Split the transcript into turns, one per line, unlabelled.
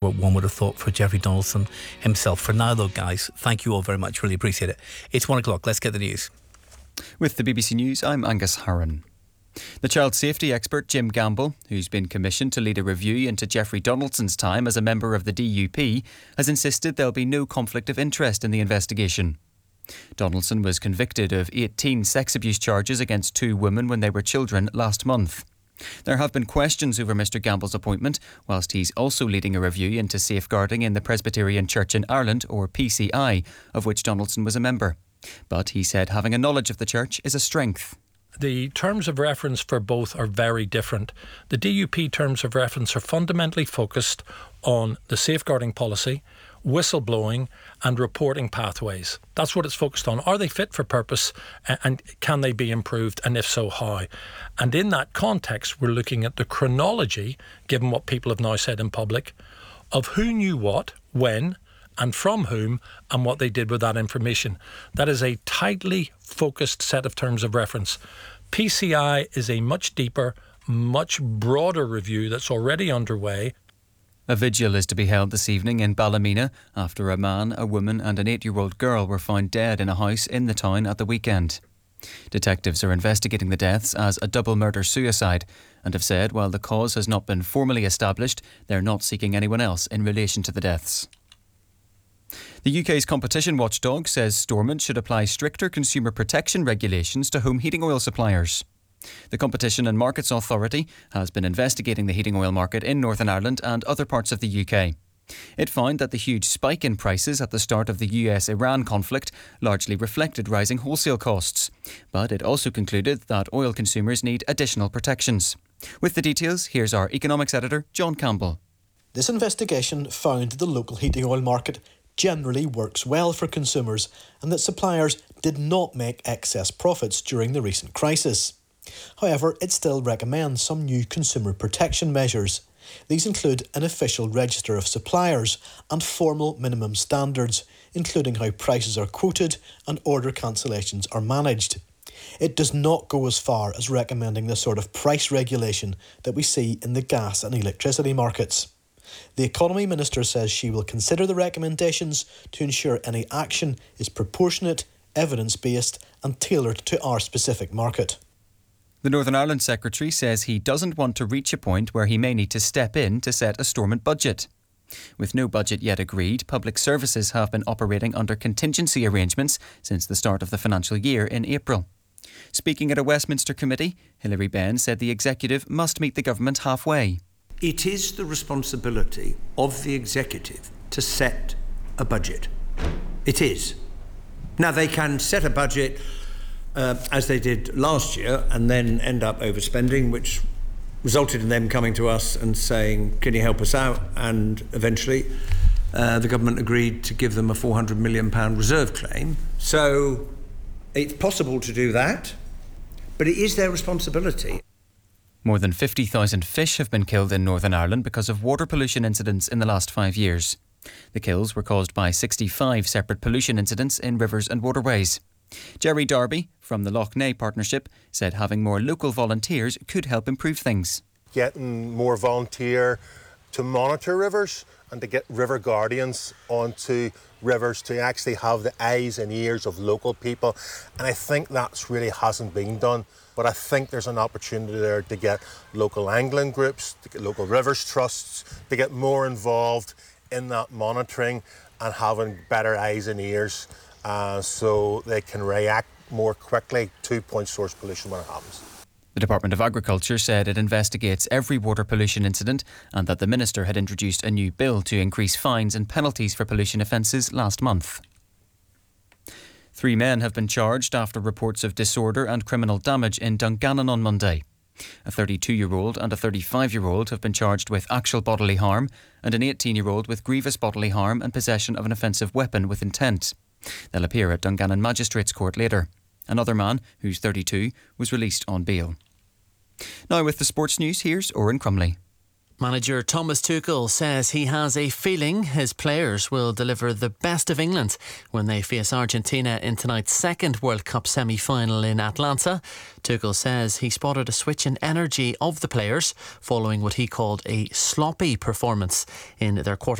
ever one would have thought for Jeffrey Donaldson himself. For now, though, guys, thank you all very much. Really appreciate it. It's 1 o'clock. Let's get the news.
With the BBC News, I'm Angus Harron. The child safety expert Jim Gamble, who's been commissioned to lead a review into Jeffrey Donaldson's time as a member of the DUP, has insisted there'll be no conflict of interest in the investigation. Donaldson was convicted of 18 sex abuse charges against 2 women when they were children last month. There have been questions over Mr Gamble's appointment, whilst he's also leading a review into safeguarding in the Presbyterian Church in Ireland, or PCI, of which Donaldson was a member. But he said having a knowledge of the church is a strength.
The terms of reference for both are very different. The DUP terms of reference are fundamentally focused on the safeguarding policy, whistleblowing and reporting pathways. That's what it's focused on. Are they fit for purpose and can they be improved, and if so, how? And in that context, we're looking at the chronology, given what people have now said in public, of who knew what, when, and from whom, and what they did with that information. That is a tightly focused set of terms of reference. PCI is a much deeper, much broader review that's already underway.
A vigil is to be held this evening in Ballymena after a man, a woman and an 8-year-old girl were found dead in a house in the town at the weekend. Detectives are investigating the deaths as a double murder-suicide and have said while the cause has not been formally established, they're not seeking anyone else in relation to the deaths. The UK's competition watchdog says Stormont should apply stricter consumer protection regulations to home heating oil suppliers. The Competition and Markets Authority has been investigating the heating oil market in Northern Ireland and other parts of the UK. It found that the huge spike in prices at the start of the US-Iran conflict largely reflected rising wholesale costs. But it also concluded that oil consumers need additional protections. With the details, here's our economics editor, John Campbell.
This investigation found that the local heating oil market generally works well for consumers and that suppliers did not make excess profits during the recent crisis. However, it still recommends some new consumer protection measures. These include an official register of suppliers and formal minimum standards, including how prices are quoted and order cancellations are managed. It does not go as far as recommending the sort of price regulation that we see in the gas and electricity markets. The Economy Minister says she will consider the recommendations to ensure any action is proportionate, evidence-based and tailored to our specific market.
The Northern Ireland Secretary says he doesn't want to reach a point where he may need to step in to set a Stormont budget. With no budget yet agreed, public services have been operating under contingency arrangements since the start of the financial year in April. Speaking at a Westminster committee, Hilary Benn said the executive must meet the government halfway.
It is the responsibility of the executive to set a budget. It is. Now, they can set a budget as they did last year and then end up overspending, which resulted in them coming to us and saying, can you help us out? And eventually the government agreed to give them a £400 million reserve claim. So it's possible to do that, but it is their responsibility.
More than 50,000 fish have been killed in Northern Ireland because of water pollution incidents in the last 5 years. The kills were caused by 65 separate pollution incidents in rivers and waterways. Jerry Darby from the Lough Neagh Partnership said having more local volunteers could help improve things.
Getting more volunteer to monitor rivers and to get river guardians onto rivers to actually have the eyes and ears of local people. And I think that's really hasn't been done. But I think there's an opportunity there to get local angling groups, to get local rivers trusts, to get more involved in that monitoring and having better eyes and ears so they can react more quickly to point source pollution when it happens.
The Department of Agriculture said it investigates every water pollution incident and that the Minister had introduced a new bill to increase fines and penalties for pollution offences last month. 3 men have been charged after reports of disorder and criminal damage in Dungannon on Monday. A 32-year-old and a 35-year-old have been charged with actual bodily harm and an 18-year-old with grievous bodily harm and possession of an offensive weapon with intent. They'll appear at Dungannon Magistrates Court later. Another man, who's 32, was released on bail. Now with the sports news, here's Oren Crumley.
Manager Thomas Tuchel says he has a feeling his players will deliver the best of England when they face Argentina in tonight's second World Cup semi-final in Atlanta. Tuchel says he spotted a switch in energy of the players following what he called a sloppy performance in their quarter